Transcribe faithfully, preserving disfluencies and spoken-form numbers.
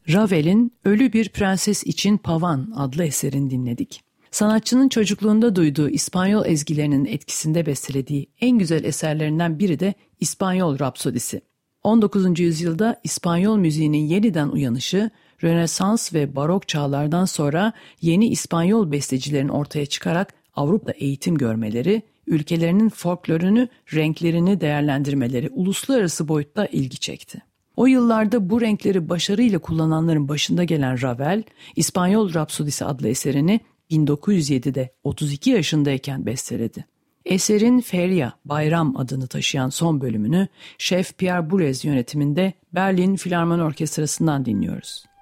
Ravel'in Ölü Bir Prenses İçin Pavan adlı eserini dinledik. Sanatçının çocukluğunda duyduğu İspanyol ezgilerinin etkisinde bestelediği en güzel eserlerinden biri de İspanyol Rapsodisi. on dokuzuncu yüzyılda İspanyol müziğinin yeniden uyanışı, Rönesans ve Barok çağlardan sonra yeni İspanyol bestecilerin ortaya çıkarak Avrupa'da eğitim görmeleri, ülkelerinin folklorunu, renklerini değerlendirmeleri uluslararası boyutta ilgi çekti. O yıllarda bu renkleri başarıyla kullananların başında gelen Ravel, İspanyol Rapsodisi adlı eserini bin dokuz yüz yedide otuz iki yaşındayken besteledi. Eserin Feria, Bayram adını taşıyan son bölümünü Şef Pierre Boulez yönetiminde Berlin Filarmoni Orkestrası'ndan dinliyoruz.